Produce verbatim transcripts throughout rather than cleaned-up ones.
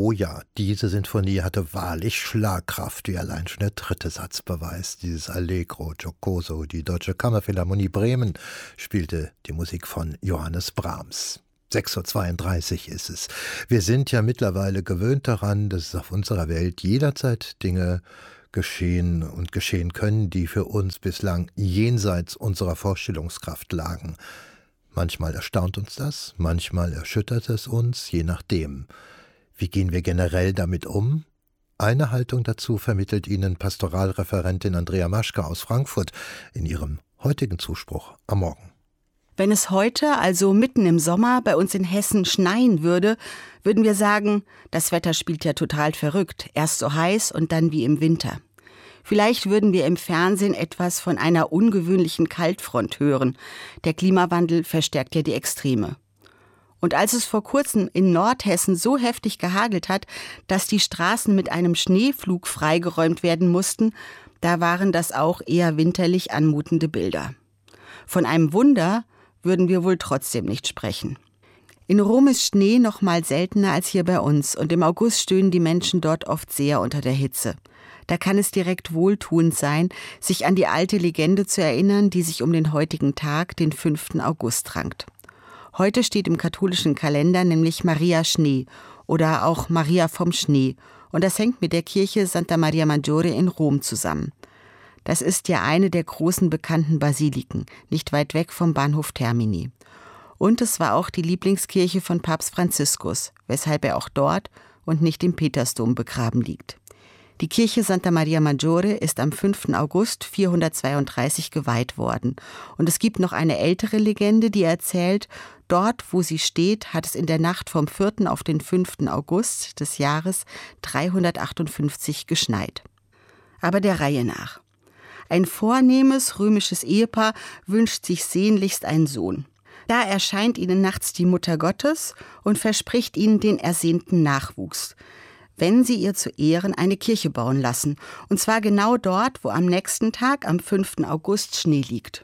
Oh ja, diese Sinfonie hatte wahrlich Schlagkraft, wie allein schon der dritte Satz beweist. Dieses Allegro giocoso. Die Deutsche Kammerphilharmonie Bremen spielte die Musik von Johannes Brahms. sechs Uhr zweiunddreißig ist es. Wir sind ja mittlerweile gewöhnt daran, dass es auf unserer Welt jederzeit Dinge geschehen und geschehen können, die für uns bislang jenseits unserer Vorstellungskraft lagen. Manchmal erstaunt uns das, manchmal erschüttert es uns, je nachdem. Wie gehen wir generell damit um? Eine Haltung dazu vermittelt Ihnen Pastoralreferentin Andrea Maschke aus Frankfurt in ihrem heutigen Zuspruch am Morgen. Wenn es heute, also mitten im Sommer, bei uns in Hessen schneien würde, würden wir sagen, das Wetter spielt ja total verrückt, erst so heiß und dann wie im Winter. Vielleicht würden wir im Fernsehen etwas von einer ungewöhnlichen Kaltfront hören. Der Klimawandel verstärkt ja die Extreme. Und als es vor kurzem in Nordhessen so heftig gehagelt hat, dass die Straßen mit einem Schneeflug freigeräumt werden mussten, da waren das auch eher winterlich anmutende Bilder. Von einem Wunder würden wir wohl trotzdem nicht sprechen. In Rom ist Schnee noch mal seltener als hier bei uns und im August stöhnen die Menschen dort oft sehr unter der Hitze. Da kann es direkt wohltuend sein, sich an die alte Legende zu erinnern, die sich um den heutigen Tag, den fünften August, rankt. Heute steht im katholischen Kalender nämlich Maria Schnee oder auch Maria vom Schnee und das hängt mit der Kirche Santa Maria Maggiore in Rom zusammen. Das ist ja eine der großen bekannten Basiliken, nicht weit weg vom Bahnhof Termini. Und es war auch die Lieblingskirche von Papst Franziskus, weshalb er auch dort und nicht im Petersdom begraben liegt. Die Kirche Santa Maria Maggiore ist am fünften August vierhundertzweiunddreißig geweiht worden. Und es gibt noch eine ältere Legende, die erzählt, dort, wo sie steht, hat es in der Nacht vom vierten auf den fünften August des Jahres dreihundertachtundfünfzig geschneit. Aber der Reihe nach. Ein vornehmes römisches Ehepaar wünscht sich sehnlichst einen Sohn. Da erscheint ihnen nachts die Mutter Gottes und verspricht ihnen den ersehnten Nachwuchs, wenn sie ihr zu Ehren eine Kirche bauen lassen, und zwar genau dort, wo am nächsten Tag, am fünften August, Schnee liegt.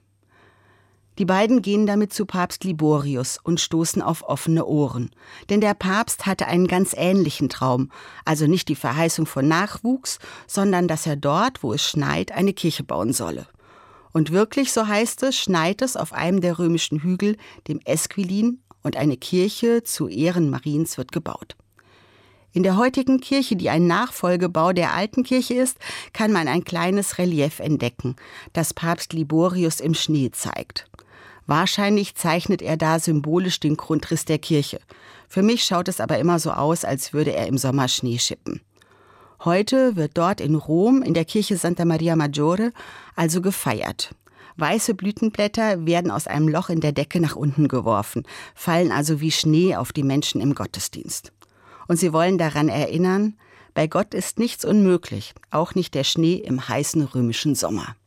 Die beiden gehen damit zu Papst Liborius und stoßen auf offene Ohren. Denn der Papst hatte einen ganz ähnlichen Traum, also nicht die Verheißung von Nachwuchs, sondern dass er dort, wo es schneit, eine Kirche bauen solle. Und wirklich, so heißt es, schneit es auf einem der römischen Hügel, dem Esquilin, und eine Kirche zu Ehren Mariens wird gebaut. In der heutigen Kirche, die ein Nachfolgebau der alten Kirche ist, kann man ein kleines Relief entdecken, das Papst Liborius im Schnee zeigt. Wahrscheinlich zeichnet er da symbolisch den Grundriss der Kirche. Für mich schaut es aber immer so aus, als würde er im Sommer Schnee schippen. Heute wird dort in Rom, in der Kirche Santa Maria Maggiore, also gefeiert. Weiße Blütenblätter werden aus einem Loch in der Decke nach unten geworfen, fallen also wie Schnee auf die Menschen im Gottesdienst. Und sie wollen daran erinnern, bei Gott ist nichts unmöglich, auch nicht der Schnee im heißen römischen Sommer.